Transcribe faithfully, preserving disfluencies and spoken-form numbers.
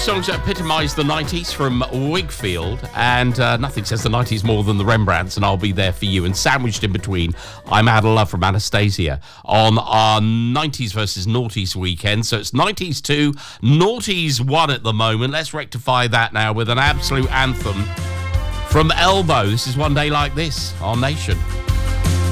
songs that epitomise the nineties from Wigfield, and uh, nothing says the nineties more than the Rembrandts, and I'll be there for you. And sandwiched in between, I'm Out of Love from Anastasia on our nineties versus noughties weekend. So it's nineties two, noughties one at the moment. Let's rectify that now with an absolute anthem from Elbow. This is One Day Like This on Nation.